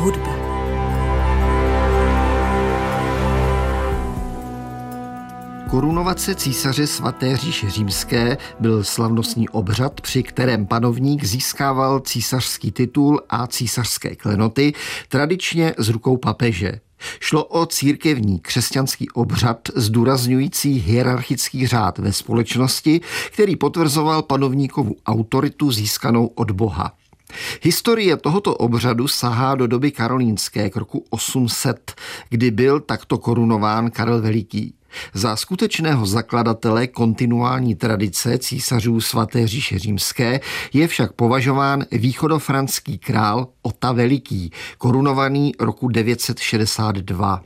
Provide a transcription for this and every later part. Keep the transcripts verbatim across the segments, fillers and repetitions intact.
hudba. Korunovace císaře Svaté říše římské byl slavnostní obřad, při kterém panovník získával císařský titul a císařské klenoty, tradičně z rukou papeže. Šlo o církevní křesťanský obřad zdůrazňující hierarchický řád ve společnosti, který potvrzoval panovníkovu autoritu získanou od Boha. Historie tohoto obřadu sahá do doby karolínské k roku osm set, kdy byl takto korunován Karel Veliký. Za skutečného zakladatele kontinuální tradice císařů Svaté říše římské je však považován východofranský král Ota Veliký, korunovaný roku devět set šedesát dva.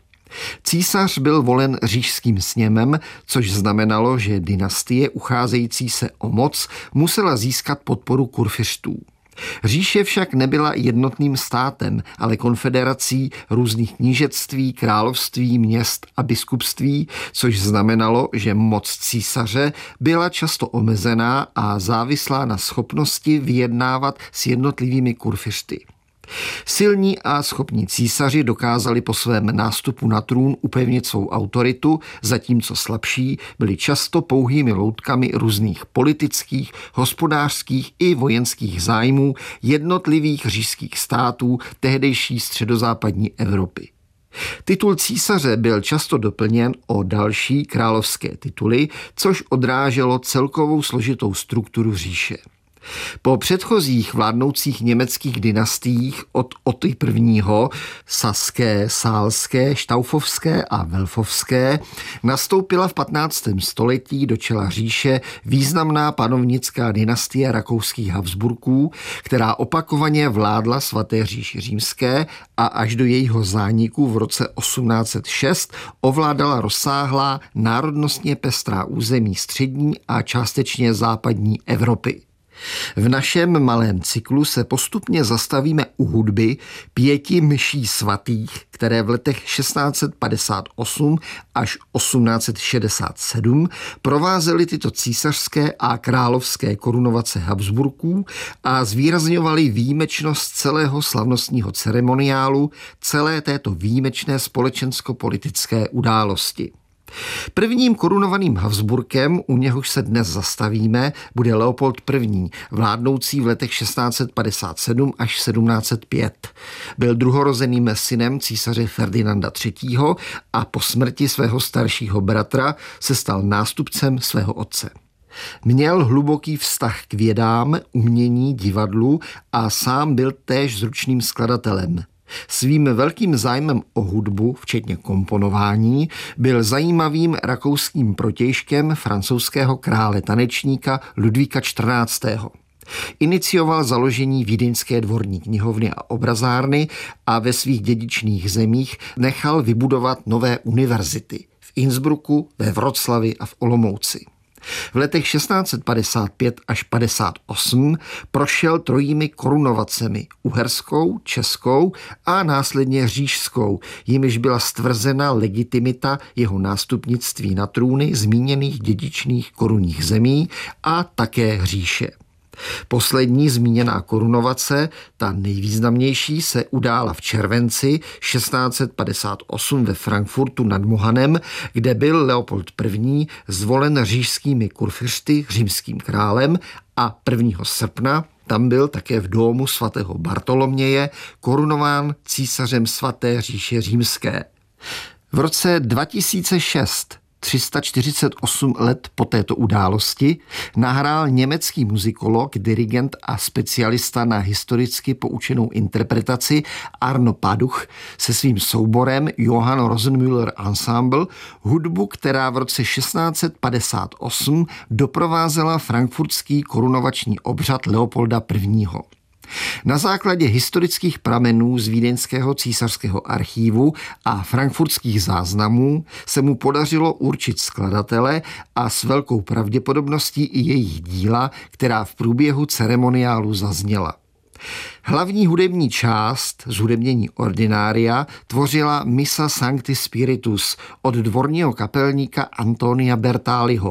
Císař byl volen říšským sněmem, což znamenalo, že dynastie ucházející se o moc musela získat podporu kurfiřtů. Říše však nebyla jednotným státem, ale konfederací různých knížectví, království, měst a biskupství, což znamenalo, že moc císaře byla často omezená a závislá na schopnosti vyjednávat s jednotlivými kurfiřty. Silní a schopní císaři dokázali po svém nástupu na trůn upevnit svou autoritu, zatímco slabší byli často pouhými loutkami různých politických, hospodářských i vojenských zájmů jednotlivých říšských států tehdejší středozápadní Evropy. Titul císaře byl často doplněn o další královské tituly, což odráželo celkovou složitou strukturu říše. Po předchozích vládnoucích německých dynastiích od Oty prvního, saské, sálské, štaufovské a velfovské, nastoupila v patnáctém století do čela říše významná panovnická dynastie rakouských Habsburků, která opakovaně vládla Svaté říši římské a až do jejího zániku v roce osmnáct set šest ovládala rozsáhlá národnostně pestrá území střední a částečně západní Evropy. V našem malém cyklu se postupně zastavíme u hudby pěti mší svatých, které v letech šestnáct set padesát osm až osmnáct set šedesát sedm provázely tyto císařské a královské korunovace Habsburků a zvýrazňovaly výjimečnost celého slavnostního ceremoniálu, celé této výjimečné společensko-politické události. Prvním korunovaným Habsburkem, u něhož se dnes zastavíme, bude Leopold první, vládnoucí v letech šestnáct set padesát sedm až sedmnáct set pět. Byl druhorozeným synem císaře Ferdinanda třetího a po smrti svého staršího bratra se stal nástupcem svého otce. Měl hluboký vztah k vědám, umění, divadlu a sám byl též zručným skladatelem. Svým velkým zájmem o hudbu, včetně komponování, byl zajímavým rakouským protějškem francouzského krále tanečníka Ludvíka čtrnáctého. Inicioval založení vídeňské dvorní knihovny a obrazárny a ve svých dědičných zemích nechal vybudovat nové univerzity v Innsbrucku, ve Vroclavi a v Olomouci. V letech šestnáct set padesát pět až padesát osm prošel trojími korunovacemi, uherskou, českou a následně říšskou, jimiž byla stvrzena legitimita jeho nástupnictví na trůny zmíněných dědičných korunních zemí a také říše. Poslední zmíněná korunovace, ta nejvýznamnější, se udála v červenci šestnáct set padesát osm ve Frankfurtu nad Mohanem, kde byl Leopold první zvolen říšskými kurfiřty římským králem a prvního srpna tam byl také v domu svatého Bartoloměje korunován císařem Svaté říše římské. V roce dva tisíce šest, tři sta čtyřicet osm let po této události, nahrál německý muzikolog, dirigent a specialista na historicky poučenou interpretaci Arno Paduch se svým souborem Johann Rosenmüller Ensemble hudbu, která v roce šestnáct set padesát osm doprovázela frankfurtský korunovační obřad Leopolda prvního. Na základě historických pramenů z vídeňského císařského archívu a frankfurtských záznamů se mu podařilo určit skladatele a s velkou pravděpodobností i jejich díla, která v průběhu ceremoniálu zazněla. Hlavní hudební část zhudebnění ordinária tvořila Missa Sancti Spiritus od dvorního kapelníka Antonia Bertaliho,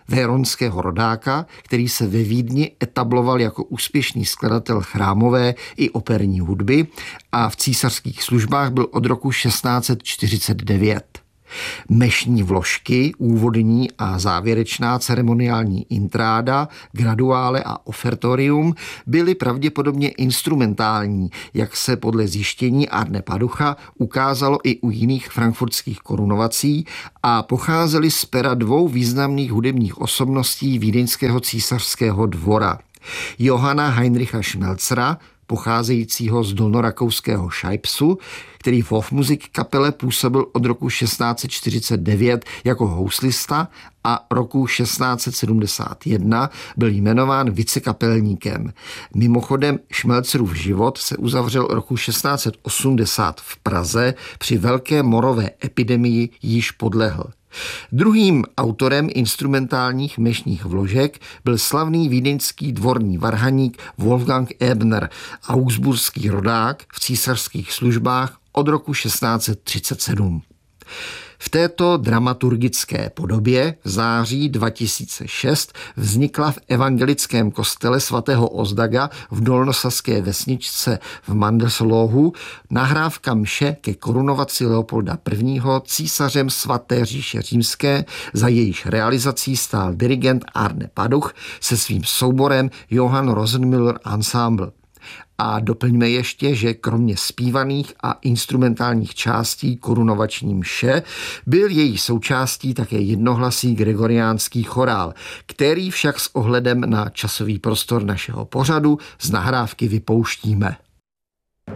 véronského rodáka, který se ve Vídni etabloval jako úspěšný skladatel chrámové i operní hudby a v císařských službách byl od roku šestnáct set čtyřicet devět. Mešní vložky, úvodní a závěrečná ceremoniální intráda, graduále a ofertorium byly pravděpodobně instrumentální, jak se podle zjištění Arne Paducha ukázalo i u jiných frankfurtských korunovací, a pocházely z pera dvou významných hudebních osobností vídeňského císařského dvora. Johanna Heinricha Schmelzera, pocházejícího z dolnorakouského Scheibsu, který v Hofmusik kapele působil od roku šestnáct set čtyřicet devět jako houslista a roku šestnáct set sedmdesát jedna byl jmenován vicekapelníkem. Mimochodem Schmelzerův život se uzavřel roku šestnáct set osmdesát v Praze, při velké morové epidemii již podlehl. Druhým autorem instrumentálních mešních vložek byl slavný vídeňský dvorní varhaník Wolfgang Ebner, augsburský rodák v císařských službách od roku šestnáct set třicet sedm. V této dramaturgické podobě v září dva tisíce šest vznikla v evangelickém kostele svatého Ozdaga v dolnosaské vesničce v Mandelslohu nahrávka mše ke korunovaci Leopolda I. císařem svaté říše římské, za jejíž realizací stál dirigent Arne Paduch se svým souborem Johann Rosenmüller Ensemble. A doplňme ještě, že kromě zpívaných a instrumentálních částí korunovační mše byl její součástí také jednohlasý gregoriánský chorál, který však s ohledem na časový prostor našeho pořadu z nahrávky vypouštíme.